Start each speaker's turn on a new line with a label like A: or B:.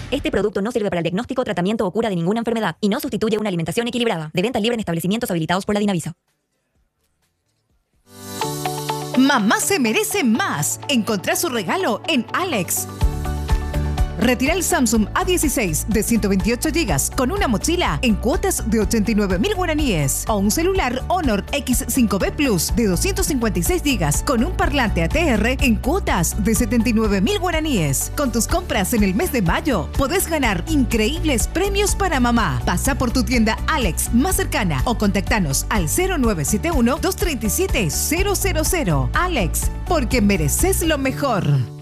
A: Este producto no sirve para el diagnóstico, tratamiento o cura de ninguna enfermedad y no sustituye una alimentación equilibrada. De venta libre en establecimientos habilitados por la Dinavisa.
B: Mamá se merece más. Encontrá su regalo en Alex. Retira el Samsung A16 de 128 GB con una mochila en cuotas de 89.000 guaraníes o un celular Honor X5B Plus de 256 GB con un parlante ATR en cuotas de 79.000 guaraníes. Con tus compras en el mes de mayo podés ganar increíbles premios para mamá. Pasa por tu tienda Alex más cercana o contactanos al 0971-237-000. Alex, porque mereces lo mejor.